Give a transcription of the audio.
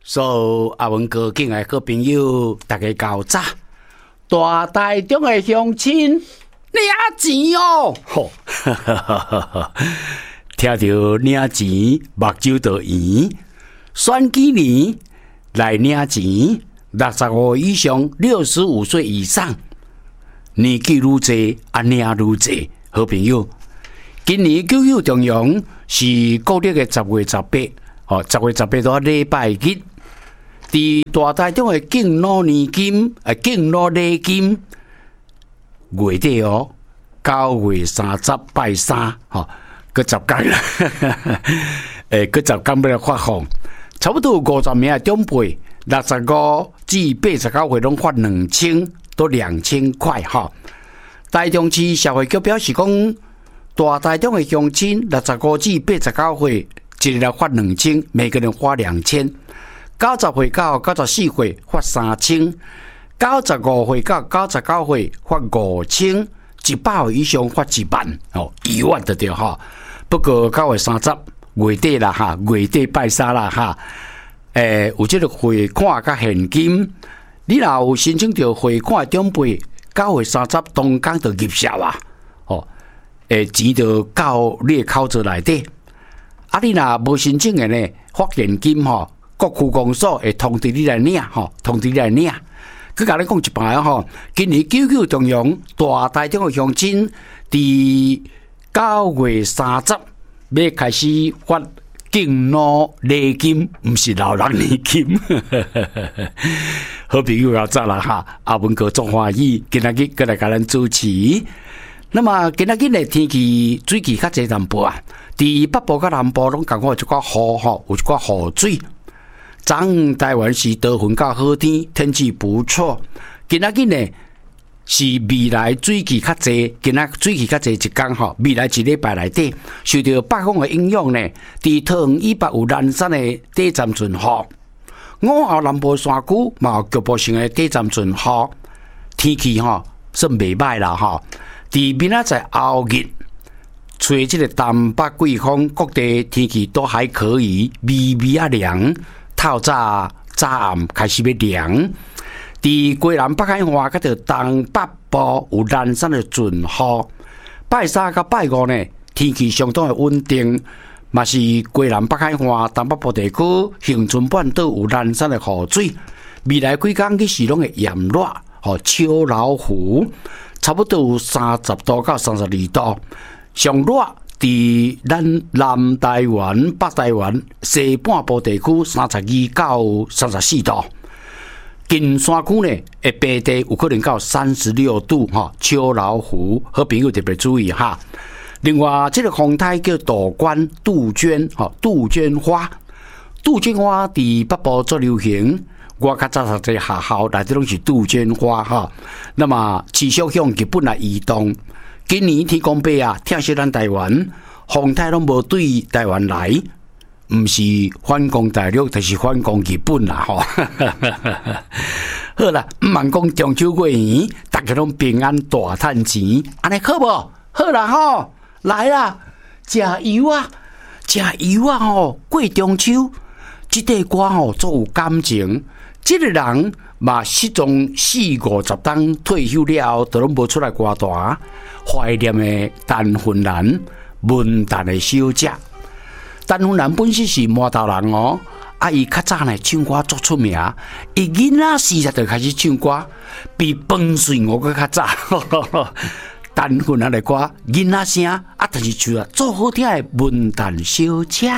所有阿文哥敬爱好朋友，大家搞早！大台中的乡亲，领钱哦！吼，听到领钱，目睭就圆。选举年来领钱，65以上、65岁以上，年纪愈侪，领愈侪。好朋友，今年99中央是国历的10月18，10月18多礼拜日。伫大台中的敬老年金、敬老礼金，月底哦，9月30拜3，搁10天啦，搁10天要来发放，差不多50名的长辈，65至89岁拢发2000到2000块哈。台中市社会局表示讲，大台中的乡亲65至89岁，一日来发2000，每个人发2000。90岁到94岁发3000，95岁到99岁发5000，100岁以上发1万，1万就对哈。不过9月30月底啦哈，月底拜3啦哈。有这个汇款甲现金，你若有申请到汇款长辈，9月30当天就入社啊，钱就到你的口子内底。啊，你若无申请的呢，发现金吼。各区公所会通知你来领，通知你来领。佮甲你讲一摆今年99中央大台中的乡亲，伫9月30要开始发敬老礼金，毋是老人年金。好朋友要早啦哈，阿文哥做欢喜，今仔日过来甲咱主持。那么今仔日的天气水气较济淡薄啊，伫北部甲南部拢感觉有一寡雨有一寡雨水。昨昏台湾是多云到好天，天气不错。今仔日呢是未来水气较济，今仔水气较济一天未来一礼拜内底受到北风的影响呢，伫桃园以北有南山的短暂阵雨，午后南部山区嘛有局部性的短暂阵雨，天气算袂歹啦哈。伫明仔载后日，吹这个东北季风，各地天气都还可以，微微啊凉。透早暗开始要凉，伫归南北海岸甲着东北部有南山的阵雨。拜3甲拜5呢，天气相当的稳定，嘛是归南北海岸、东北部地区、恒春半岛有南山的雨水。未来几天去是拢会炎热，秋老虎，差不多有30度到32度，上热。伫咱南台湾、北台湾、西半部地区32到34度，近山区呢，北地有可能到36度秋老虎，好朋友特别注意哈。另外，这个风台叫杜鹃、杜鹃花，杜鹃花伫北部最流行。我较早读这学校内底拢是杜鹃花哈。那么持续向日本来移动。今年天公伯啊，听说咱台湾风台拢无对台湾来，毋是反攻大陆，就是反攻日本啦吼。好啦，毋茫讲中秋过年，大家拢平安大赚钱，安尼好无？好啦吼，来啦，食油啊过中秋，即块歌足有感情。即个人嘛，失踪40-50天退休了后，都拢无出来歌坛，怀念的陈芬兰，文旦的小姐。陈芬兰本身是麻豆人哦，伊较早呢唱歌足出名，伊囡仔时就开始唱歌，比彭水我搁较早。陈芬兰的歌，囡仔声但是唱足好听的文旦小姐。